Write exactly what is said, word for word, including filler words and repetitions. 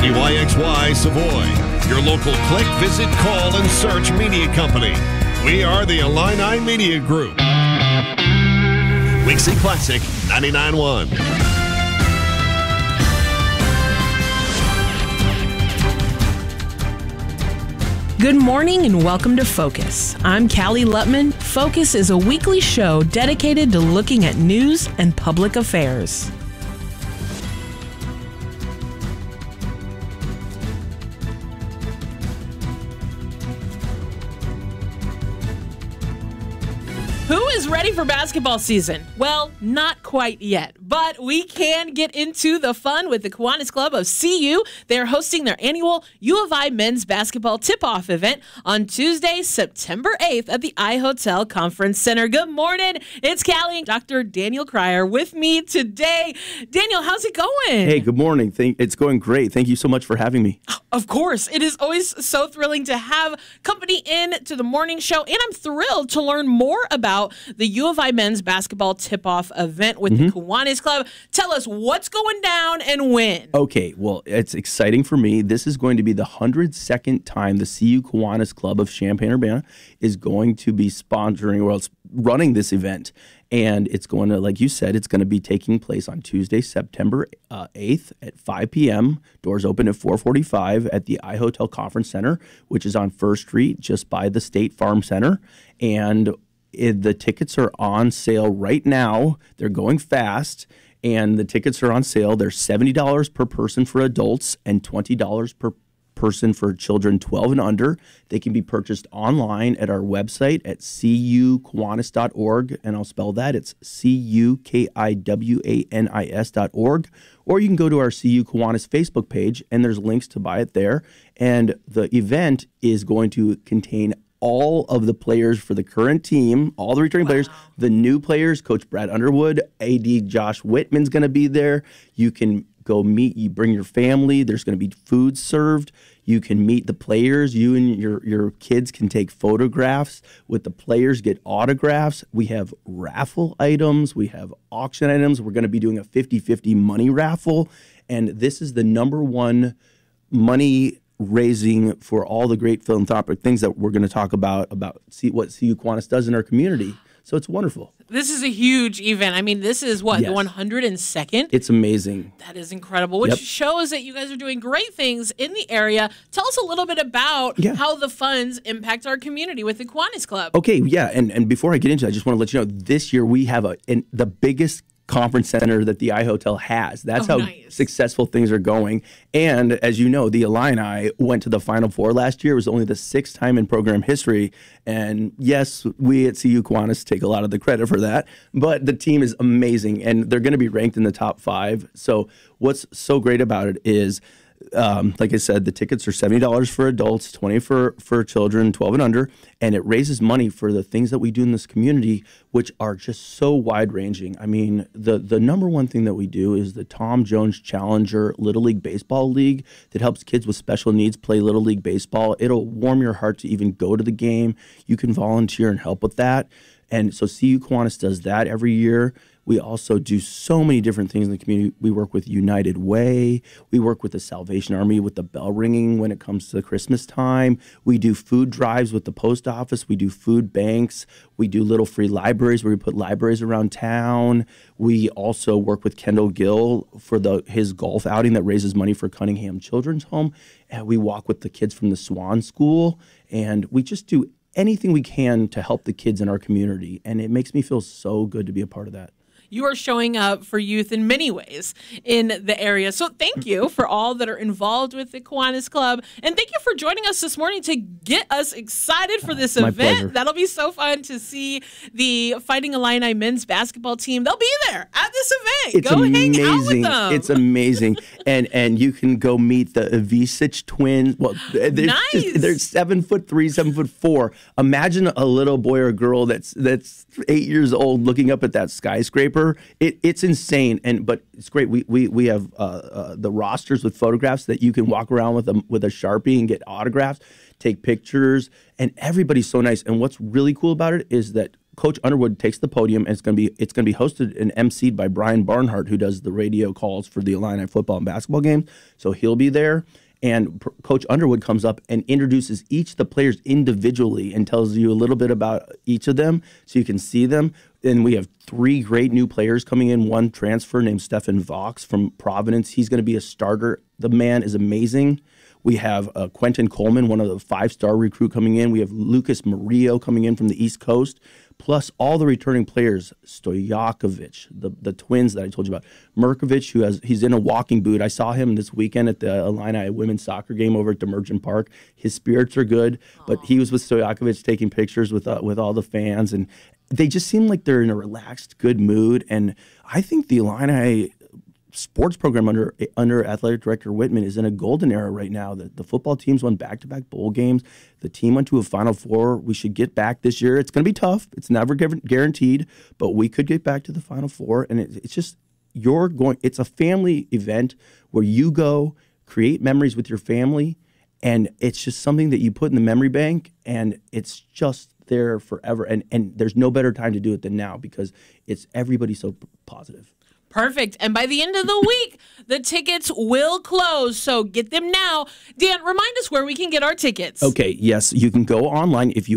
W I X Y Savoy, your local click, visit, call, and search media company. We are the Illini Media Group. Wixie Classic ninety-nine point one. Good morning and welcome to Focus. I'm Callie Lutman. Focus is a weekly show dedicated to looking at news and public affairs. Who is ready for basketball season? Well, not quite yet, but we can get into the fun with the Kiwanis Club of C U. They're hosting their annual U of I men's basketball tip-off event on Tuesday, September eighth at the iHotel Conference Center. Good morning. It's Callie and Doctor Daniel Cryer with me today. Daniel, how's it going? Hey, good morning. Thank, it's going great. Thank you so much for having me. Of course. It is always so thrilling to have company in to the morning show, and I'm thrilled to learn more about the U of I men's basketball tip-off event with mm-hmm. the Kiwanis Club. Tell us what's going down and when. Okay, well, it's exciting for me. This is going to be the one hundred second time the C U Kiwanis Club of Champaign-Urbana is going to be sponsoring, or else running this event. And it's going to, like you said, it's going to be taking place on Tuesday, September uh, eighth at five p.m. Doors open at four forty-five at the iHotel Conference Center, which is on First Street, just by the State Farm Center. And it, the tickets are on sale right now. They're going fast, and the tickets are on sale. They're seventy dollars per person for adults and twenty dollars per person for children twelve and under. They can be purchased online at our website at c u kiwanis dot org, and I'll spell that. It's C U K I W A N I S dot org. Or you can go to our C U Kiwanis Facebook page, and there's links to buy it there. And the event is going to contain all of the players for the current team, all the returning wow. players, the new players. Coach Brad Underwood, A D Josh Whitman's going to be there. You can go meet, you bring your family. There's going to be food served. You can meet the players. You and your, your kids can take photographs with the players, get autographs. We have raffle items. We have auction items. We're going to be doing a fifty-fifty money raffle. And this is the number one money raising for all the great philanthropic things that we're going to talk about, about see what C U Kiwanis does in our community. So it's wonderful. This is a huge event. I mean, this is what, yes. the one hundred second? It's amazing. That is incredible, which yep. shows that you guys are doing great things in the area. Tell us a little bit about yeah. how the funds impact our community with the Kiwanis Club. Okay, yeah, and, and before I get into it, I just want to let you know, this year we have a in, the biggest conference center that the iHotel has. That's oh, how nice. successful things are going. And as you know, the Illini went to the Final Four last year. It was only the sixth time in program history. And yes, we at C U Kiwanis take a lot of the credit for that. But the team is amazing, and they're going to be ranked in the top five. So what's so great about it is, Um, like I said, the tickets are seventy dollars for adults, twenty dollars for, for children, twelve and under, and it raises money for the things that we do in this community, which are just so wide-ranging. I mean, the, the number one thing that we do is the Tom Jones Challenger Little League Baseball League that helps kids with special needs play Little League Baseball. It'll warm your heart to even go to the game. You can volunteer and help with that. And so C U Kiwanis does that every year. We also do so many different things in the community. We work with United Way. We work with the Salvation Army with the bell ringing when it comes to Christmas time. We do food drives with the post office. We do food banks. We do little free libraries where we put libraries around town. We also work with Kendall Gill for the his golf outing that raises money for Cunningham Children's Home. And we walk with the kids from the Swan School. And we just do anything we can to help the kids in our community. And it makes me feel so good to be a part of that. You are showing up for youth in many ways in the area. So thank you for all that are involved with the Kiwanis Club. And thank you for joining us this morning to get us excited for this My event. pleasure. That'll be so fun to see the Fighting Illini men's basketball team. They'll be there at this event. It's go amazing. hang out with them. It's amazing. and and you can go meet the Ivisic twins. Well, they're, nice. just, they're seven foot three, seven foot four. Imagine a little boy or girl that's that's eight years old looking up at that skyscraper. It, it's insane, and but it's great. We we we have uh, uh, the rosters with photographs that you can walk around with a with a Sharpie and get autographs, take pictures, and everybody's so nice. And what's really cool about it is that Coach Underwood takes the podium, and it's going to be it's going to be hosted and emceed by Brian Barnhart, who does the radio calls for the Illini football and basketball games. So he'll be there. And P- Coach Underwood comes up and introduces each of the players individually and tells you a little bit about each of them so you can see them. And we have three great new players coming in. One transfer named Stefan Vox from Providence. He's going to be a starter. The man is amazing. We have uh, Quentin Coleman, one of the five-star recruit coming in. We have Lucas Murillo coming in from the East Coast, plus all the returning players, Stojakovic, the, the twins that I told you about, Merkovich, who has he's in a walking boot. I saw him this weekend at the Illini women's soccer game over at Demergent Park. His spirits are good, but he was with Stojakovic taking pictures with uh, with all the fans, and they just seem like they're in a relaxed, good mood. And I think the Illini sports program under under athletic director Whitman is in a golden era right now. The, the football teams won back-to-back bowl games. The team went to a Final Four. We should get back this year. It's going to be tough. It's never guaranteed, but we could get back to the Final Four. And it, it's just you're going. It's a family event where you go create memories with your family, and it's just something that you put in the memory bank, and it's just there forever. And and there's no better time to do it than now because it's everybody's so p- positive. Perfect. And by the end of the week, the tickets will close. So get them now. Dan, remind us where we can get our tickets. Okay, yes, you can go online if you